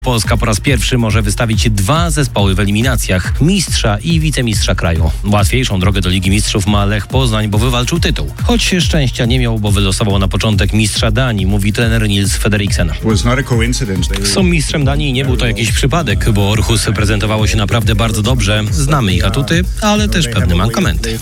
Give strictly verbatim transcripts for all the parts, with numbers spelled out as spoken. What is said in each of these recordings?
Polska po raz pierwszy może wystawić dwa zespoły w eliminacjach, mistrza i wicemistrza kraju. Łatwiejszą drogę do Ligi Mistrzów ma Lech Poznań, bo wywalczył tytuł. Choć się szczęścia nie miał, bo wylosował na początek mistrza Danii, mówi trener Niels Frederiksen. Są mistrzem Danii i nie był to jakiś przypadek, bo Orhus prezentowało się naprawdę bardzo dobrze. Znamy ich atuty, ale też pewne mankamenty.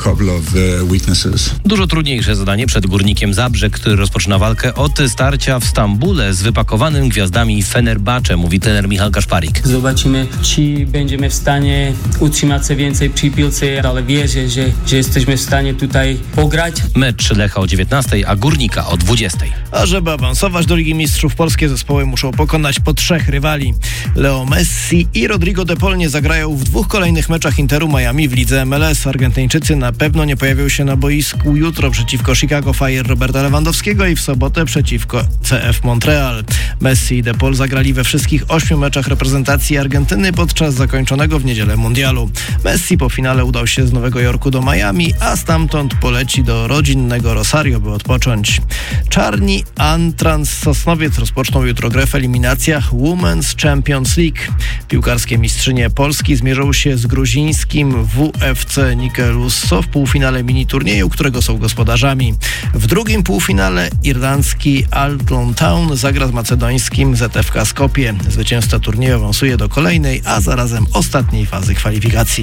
Dużo trudniejsze zadanie przed Górnikiem Zabrze, który rozpoczyna walkę od starcia w Stambule z wypakowanym gwiazdami Fenerbahce, mówi trener Michał Kaszparik. Zobaczymy, czy będziemy w stanie utrzymać się więcej przy piłce, ale wierzę, że, że jesteśmy w stanie tutaj pograć. Mecz Lecha o dziewiętnastej, a Górnika o dwudziestej. A żeby awansować do Ligi Mistrzów, polskie zespoły muszą pokonać po trzech rywali. Leo Messi i Rodrigo de Paul nie zagrają w dwóch kolejnych meczach Interu Miami w lidze M L S. Argentyńczycy na pewno nie pojawią się na boisku jutro przeciwko Chicago Fire Roberta Lewandowskiego i w sobotę przeciwko C F Montreal. Messi i de Paul zagrali we wszystkich ośmiu meczach reprezentacji Argentyny podczas zakończonego w niedzielę mundialu. Messi po finale udał się z Nowego Jorku do Miami, a stamtąd poleci do rodzinnego Rosario, by odpocząć. Czarni Antrans Sosnowiec rozpoczną jutro grę w eliminacjach Women's Champions League. Piłkarskie mistrzynie Polski zmierzą się z gruzińskim W F C Nikelusso w półfinale mini turnieju, którego są gospodarzami. W drugim półfinale irlandzki Alton Town zagra z macedońskim Z F K Skopje. Zwycięzca turnieju awansuje do kolejnej, a zarazem ostatniej fazy kwalifikacji.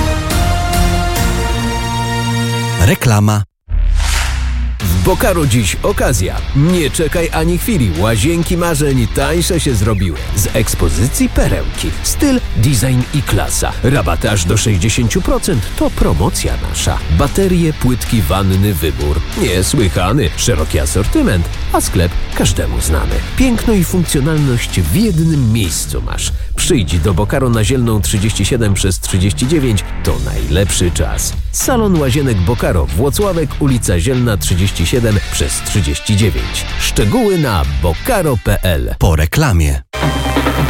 Reklama. W Bokaru dziś okazja. Nie czekaj ani chwili. Łazienki marzeń tańsze się zrobiły. Z ekspozycji perełki. Styl, design i klasa. Rabaty aż do sześćdziesiąt procent. To promocja nasza. Baterie, płytki, wanny, wybór. Niesłychany. Szeroki asortyment, a sklep każdemu znany. Piękno i funkcjonalność w jednym miejscu masz. Przyjdź do Bokaru na Zielną trzydzieści siedem przez trzydzieści dziewięć. To najlepszy czas. Salon Łazienek Bokaro, Włocławek, ulica Zielna trzydzieści siedem przez trzydzieści dziewięć. Szczegóły na bokaro kropka p l. Po reklamie.